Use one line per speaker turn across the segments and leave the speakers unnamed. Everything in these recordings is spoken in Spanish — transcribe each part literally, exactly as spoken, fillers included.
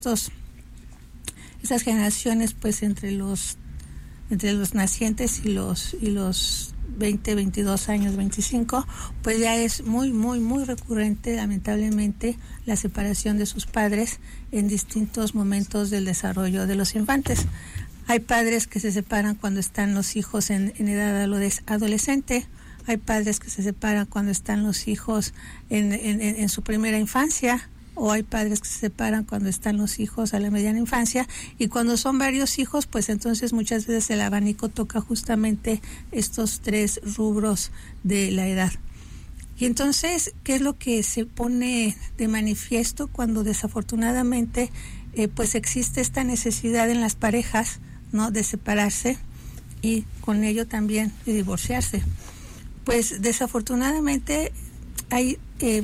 estos, estas generaciones, pues entre los entre los nacientes y los y los veinte, veintidós años, veinticinco, pues ya es muy, muy, muy recurrente, lamentablemente, la separación de sus padres en distintos momentos del desarrollo de los infantes. Hay padres que se separan cuando están los hijos en, en edad adolescente, hay padres que se separan cuando están los hijos en, en, en su primera infancia, o hay padres que se separan cuando están los hijos a la mediana infancia, y cuando son varios hijos, pues entonces muchas veces el abanico toca justamente estos tres rubros de la edad. Y entonces, ¿qué es lo que se pone de manifiesto cuando desafortunadamente eh, pues existe esta necesidad en las parejas, ¿no?, de separarse y con ello también de divorciarse? Pues desafortunadamente hay eh,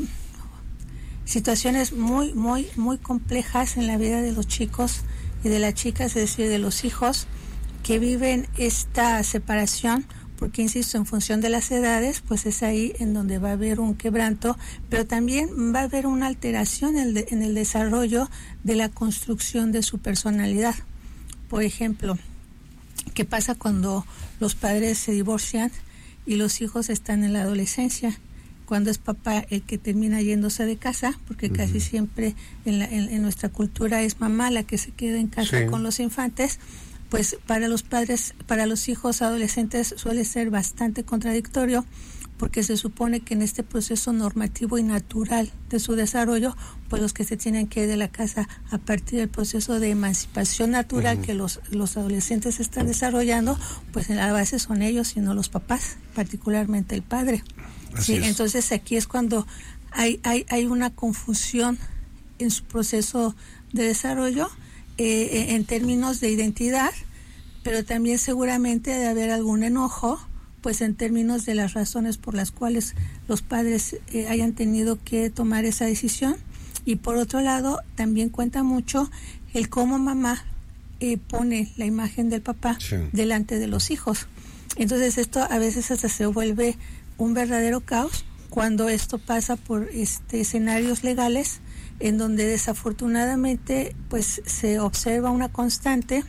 situaciones muy, muy, muy complejas en la vida de los chicos y de las chicas, es decir, de los hijos, que viven esta separación, porque, insisto, en función de las edades, pues es ahí en donde va a haber un quebranto, pero también va a haber una alteración en el, de, en el desarrollo de la construcción de su personalidad. Por ejemplo, ¿qué pasa cuando los padres se divorcian y los hijos están en la adolescencia? Cuando es papá el que termina yéndose de casa, porque uh-huh. casi siempre en, la, en, en nuestra cultura es mamá la que se queda en casa sí. con los infantes, pues para los padres, para los hijos adolescentes suele ser bastante contradictorio, porque se supone que en este proceso normativo y natural de su desarrollo, pues los que se tienen que ir de la casa a partir del proceso de emancipación natural uh-huh. que los, los adolescentes están desarrollando, pues en la base son ellos y no los papás, particularmente el padre. Sí, entonces aquí es cuando hay, hay, hay una confusión en su proceso de desarrollo eh, en términos de identidad, pero también seguramente ha de haber algún enojo, pues en términos de las razones por las cuales los padres eh, hayan tenido que tomar esa decisión. Y por otro lado, también cuenta mucho el cómo mamá eh, pone la imagen del papá sí. delante de los hijos. Entonces esto a veces hasta se vuelve un verdadero caos cuando esto pasa por este escenarios legales en donde desafortunadamente pues se observa una constante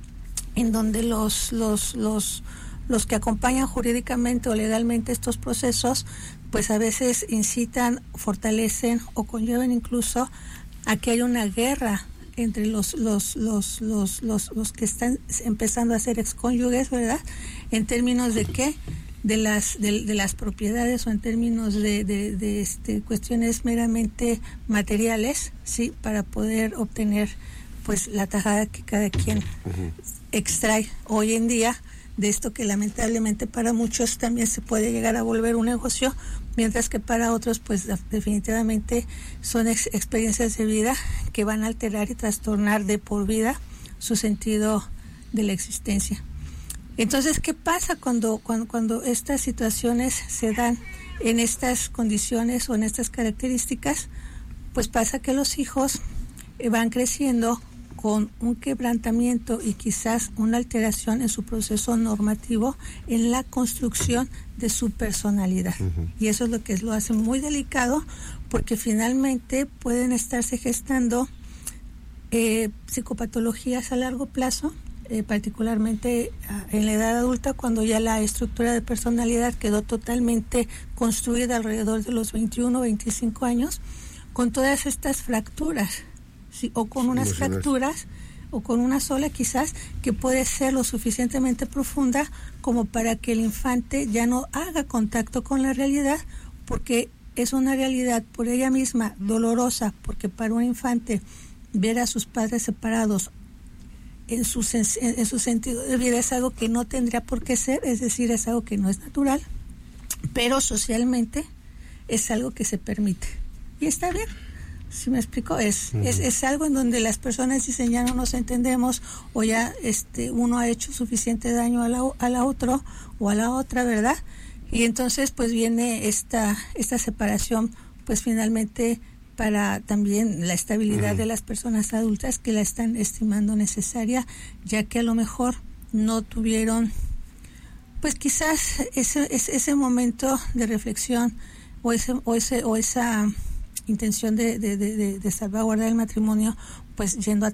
en donde los los los los que acompañan jurídicamente o legalmente estos procesos pues a veces incitan, fortalecen o conllevan incluso a que haya una guerra entre los los los los los, los que están empezando a ser excónyuges, ¿verdad? En términos de qué, de las de, de las propiedades, o en términos de, de, de este cuestiones meramente materiales, sí, para poder obtener pues la tajada que cada quien uh-huh. extrae hoy en día de esto, que lamentablemente para muchos también se puede llegar a volver un negocio, mientras que para otros pues definitivamente son ex- experiencias de vida que van a alterar y trastornar de por vida su sentido de la existencia. Entonces, ¿qué pasa cuando, cuando, cuando estas situaciones se dan en estas condiciones o en estas características? Pues pasa que los hijos van creciendo con un quebrantamiento y quizás una alteración en su proceso normativo en la construcción de su personalidad. Uh-huh. Y eso es lo que lo hace muy delicado, porque finalmente pueden estarse gestando eh, psicopatologías a largo plazo, Eh, particularmente en la edad adulta, cuando ya la estructura de personalidad quedó totalmente construida alrededor de los veintiuno, veinticinco años, con todas estas fracturas, ¿sí? o con unas sí, fracturas, o con una sola quizás, que puede ser lo suficientemente profunda como para que el infante ya no haga contacto con la realidad, porque es una realidad por ella misma dolorosa, porque para un infante ver a sus padres separados en su, en su sentido de vida es algo que no tendría por qué ser, es decir, es algo que no es natural, pero socialmente es algo que se permite y está bien. ¿Sí me explico? Es, uh-huh. es es algo en donde las personas dicen ya no nos entendemos, o ya este uno ha hecho suficiente daño a la a la otro o a la otra, ¿verdad? Y entonces pues viene esta esta separación, pues finalmente para también la estabilidad uh-huh. de las personas adultas que la están estimando necesaria, ya que a lo mejor no tuvieron pues quizás ese ese, ese momento de reflexión o ese o ese o esa intención de, de, de, de salvaguardar el matrimonio, pues yendo a